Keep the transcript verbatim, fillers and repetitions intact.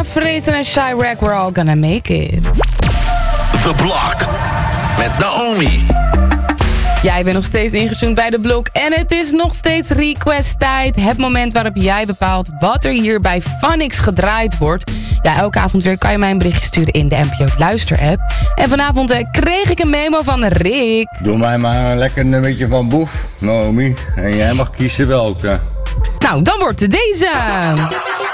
Fraser en Chirac, we're all gonna make it. The Block met Naomi. Jij bent nog steeds ingetuned bij de blok en het is nog steeds request tijd. Het moment waarop jij bepaalt wat er hier bij Phonix gedraaid wordt. Ja, elke avond weer kan je mij een berichtje sturen in de N P O Luister app. En vanavond eh, kreeg ik een memo van Rick. Doe mij maar een lekker nummertje van Boef, Naomi. En jij mag kiezen welke. Nou, dan wordt het deze.